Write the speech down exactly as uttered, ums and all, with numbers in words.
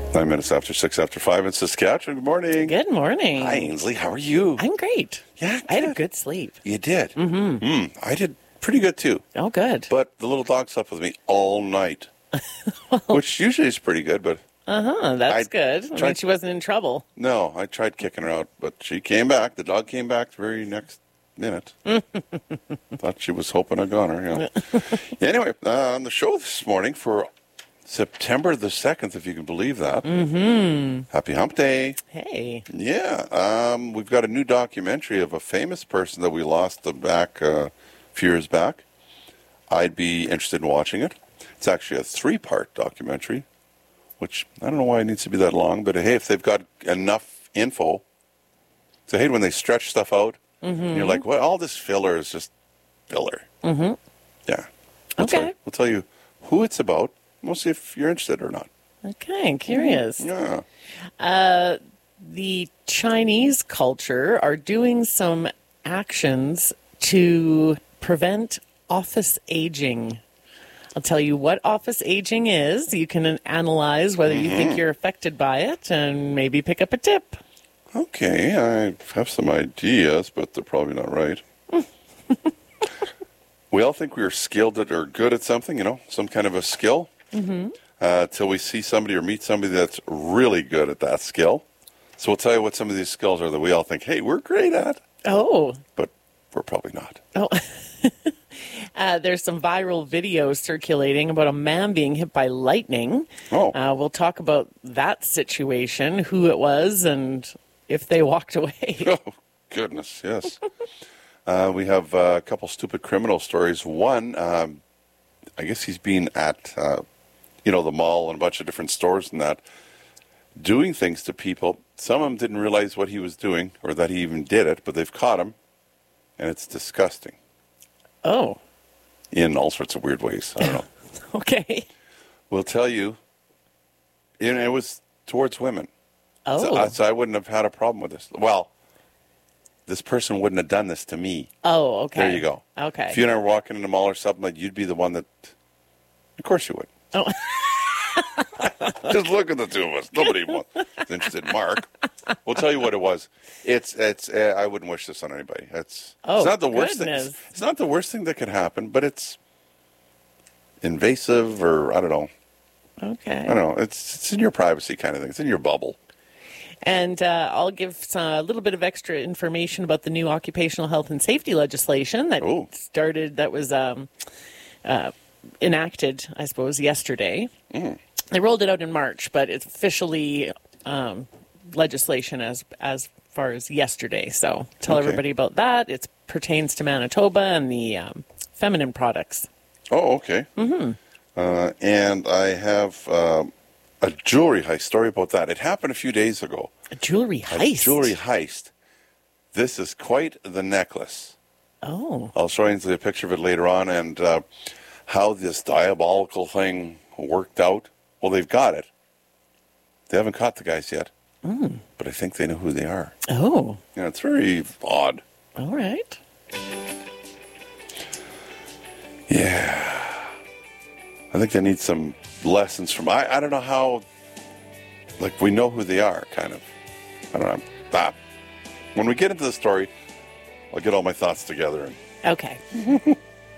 Nine minutes after six after five in Saskatchewan. Good morning. Good morning. Hi, Ainsley. How are you? I'm great. Yeah, I had a good. good sleep. You did? Mm-hmm. Mm, I did pretty good, too. Oh, good. But the little dog slept with me all night, which usually is pretty good, but Uh-huh, that's I good. I mean, tried- she wasn't in trouble. no, I tried kicking her out, but she came back. The dog came back the very next minute. Thought she was hoping I got her, yeah. Anyway, uh, on the show this morning for September the second, if you can believe that. Mm-hmm. Happy Hump Day. Hey. Yeah, um, we've got a new documentary of a famous person that we lost the back uh, a few years back. I'd be interested in watching it. It's actually a three-part documentary, which I don't know why it needs to be that long, but hey, if they've got enough info, so hey, when they stretch stuff out, mm-hmm. and you're like, well, all this filler is just filler. Mm-hmm. Yeah. We'll Okay. Tell, we'll tell you who it's about. We'll see if you're interested or not. Okay, curious. Yeah. Uh, the Chinese culture are doing some actions to prevent office aging. I'll tell you what office aging is. You can analyze whether you think you're affected by it and maybe pick up a tip. Okay, I have some ideas, but they're probably not right. We all think we're skilled at or good at something, you know, some kind of a skill. Mm-hmm. Uh, till we see somebody or meet somebody that's really good at that skill. So we'll tell you what some of these skills are that we all think, hey, we're great at, Oh. but we're probably not. Oh. Uh, there's some viral videos circulating about a man being hit by lightning. Oh. Uh, we'll talk about that situation, who it was, and if they walked away. Oh, goodness, yes. uh, we have uh, a couple stupid criminal stories. One, um, I guess he's been at, uh, you know, the mall and a bunch of different stores and that, doing things to people. Some of them didn't realize what he was doing or that he even did it, but they've caught him, and it's disgusting Oh, in all sorts of weird ways. I don't know. okay. We'll tell you, and it was towards women. Oh, So, uh, so I wouldn't have had a problem with this. Well, this person wouldn't have done this to me. oh, okay. There you go. Okay. If you and I were walking in the mall or something, like you'd be the one that. Of course you would. Oh. Just look at the two of us. Nobody wants is interested. Mark, we'll tell you what it was. It's it's. Uh, I wouldn't wish this on anybody. It's. Oh, it's not the worst thing. goodness. It's, it's not the worst thing that could happen, but it's invasive, or I don't know. Okay. I don't know. It's it's in your privacy kind of thing. It's in your bubble. And uh, I'll give some, a little bit of extra information about the new occupational health and safety legislation that Ooh. started, that was um, uh, enacted, I suppose, yesterday. Mm. They rolled it out in March, but it's officially um, legislation as as far as yesterday. So tell Okay. everybody about that. It pertains to Manitoba and the um, feminine products. Oh, okay. Mm-hmm. Uh, and I have um, a jewelry heist story about that. It happened a few days ago. A jewelry A heist. jewelry heist. This is quite the necklace. Oh. I'll show you a picture of it later on, and uh, how this diabolical thing worked out. Well, they've got it. They haven't caught the guys yet, mm. but I think they know who they are. Oh. Yeah, it's very odd. All right. Yeah. I think they need some lessons from... I, I don't know how... Like, we know who they are, kind of. I don't know. Ah. When we get into the story, I'll get all my thoughts together. And Okay.